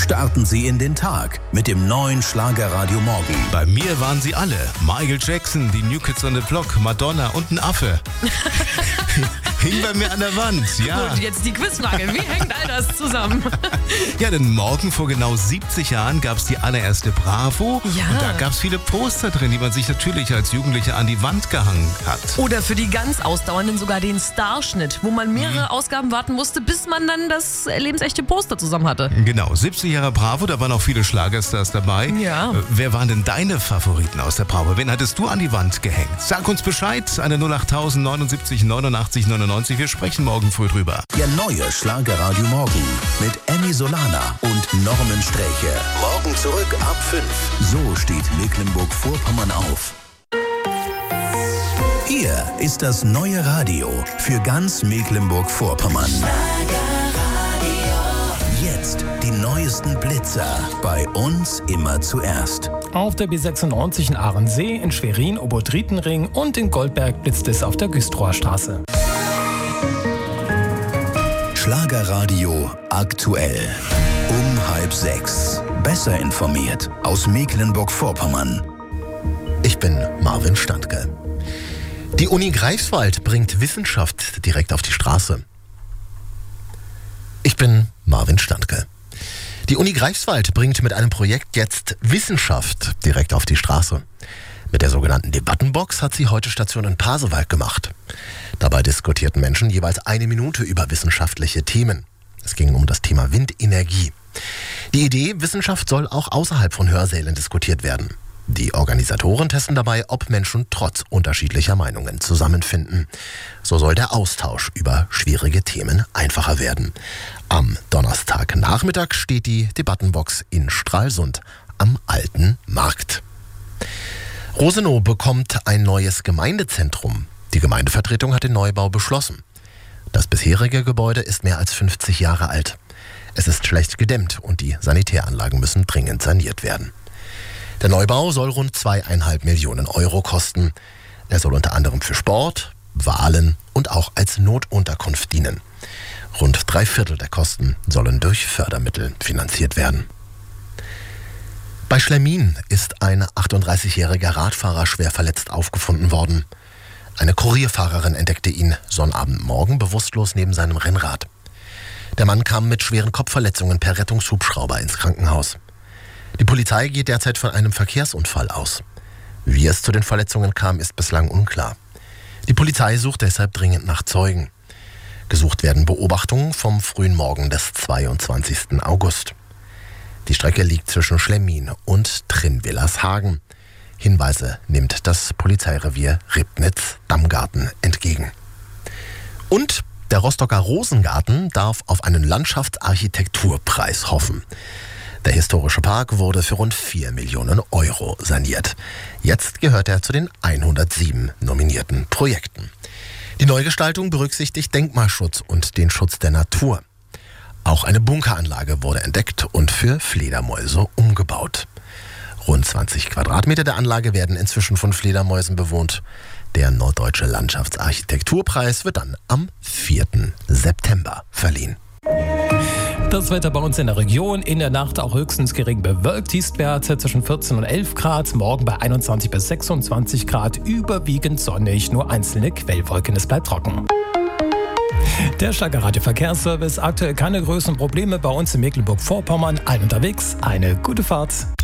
Starten Sie in den Tag mit dem neuen Schlagerradio Morgen. Bei mir waren sie alle. Michael Jackson, die New Kids on the Block, Madonna und ein Affe. Hing bei mir an der Wand, ja. Und jetzt die Quizfrage, wie hängt all das zusammen? Ja, denn morgen vor genau 70 Jahren gab es die allererste Bravo. Ja. Und da gab es viele Poster drin, die man sich natürlich als Jugendlicher an die Wand gehangen hat. Oder für die ganz Ausdauernden sogar den Starschnitt, wo man mehrere Ausgaben warten musste, bis man dann das lebensechte Poster zusammen hatte. Genau, 70 Jahre Bravo, da waren auch viele Schlagerstars dabei. Ja. Wer waren denn deine Favoriten aus der Bravo? Wen hattest du an die Wand gehängt? Sag uns Bescheid, eine 08000 79 89 99. Wir sprechen morgen früh drüber. Der neue Schlagerradio Morgen mit Emmy Solana und Norman Sträche. Morgen zurück ab 5. So steht Mecklenburg-Vorpommern auf. Hier ist das neue Radio für ganz Mecklenburg-Vorpommern. Jetzt die neuesten Blitzer. Bei uns immer zuerst. Auf der B96 in Ahrensee, in Schwerin, Obertrietenring und in Goldberg blitzt es auf der Güstrower Straße. Schlagerradio aktuell. Um 5:30. Besser informiert aus Mecklenburg-Vorpommern. Ich bin Marvin Standke. Die Uni Greifswald bringt Wissenschaft direkt auf die Straße. Ich bin Marvin Standke. Die Uni Greifswald bringt mit einem Projekt jetzt Wissenschaft direkt auf die Straße. Mit der sogenannten Debattenbox hat sie heute Station in Pasewalk gemacht. Dabei diskutierten Menschen jeweils 1 Minute über wissenschaftliche Themen. Es ging um das Thema Windenergie. Die Idee, Wissenschaft soll auch außerhalb von Hörsälen diskutiert werden. Die Organisatoren testen dabei, ob Menschen trotz unterschiedlicher Meinungen zusammenfinden. So soll der Austausch über schwierige Themen einfacher werden. Am Donnerstagnachmittag steht die Debattenbox in Stralsund am Alten Markt. Rosenow bekommt ein neues Gemeindezentrum. Die Gemeindevertretung hat den Neubau beschlossen. Das bisherige Gebäude ist mehr als 50 Jahre alt. Es ist schlecht gedämmt und die Sanitäranlagen müssen dringend saniert werden. Der Neubau soll rund 2,5 Millionen Euro kosten. Er soll unter anderem für Sport, Wahlen und auch als Notunterkunft dienen. Rund 3/4 der Kosten sollen durch Fördermittel finanziert werden. Bei Schlemmin ist ein 38-jähriger Radfahrer schwer verletzt aufgefunden worden. Eine Kurierfahrerin entdeckte ihn Sonnabendmorgen bewusstlos neben seinem Rennrad. Der Mann kam mit schweren Kopfverletzungen per Rettungshubschrauber ins Krankenhaus. Die Polizei geht derzeit von einem Verkehrsunfall aus. Wie es zu den Verletzungen kam, ist bislang unklar. Die Polizei sucht deshalb dringend nach Zeugen. Gesucht werden Beobachtungen vom frühen Morgen des 22. August. Die Strecke liegt zwischen Schlemmin und Trinwillershagen. Hinweise nimmt das Polizeirevier Ribnitz-Dammgarten entgegen. Und der Rostocker Rosengarten darf auf einen Landschaftsarchitekturpreis hoffen. Der historische Park wurde für rund 4 Millionen Euro saniert. Jetzt gehört er zu den 107 nominierten Projekten. Die Neugestaltung berücksichtigt Denkmalschutz und den Schutz der Natur. Auch eine Bunkeranlage wurde entdeckt und für Fledermäuse umgebaut. Rund 20 Quadratmeter der Anlage werden inzwischen von Fledermäusen bewohnt. Der Norddeutsche Landschaftsarchitekturpreis wird dann am 4. September verliehen. Das Wetter bei uns in der Region. In der Nacht auch höchstens gering bewölkt. Tiefstwerte zwischen 14 und 11 Grad. Morgen bei 21 bis 26 Grad. Überwiegend sonnig. Nur einzelne Quellwolken. Es bleibt trocken. Der Schlagerradio Verkehrsservice. Aktuell keine größeren Probleme bei uns in Mecklenburg-Vorpommern. Allen unterwegs. Eine gute Fahrt.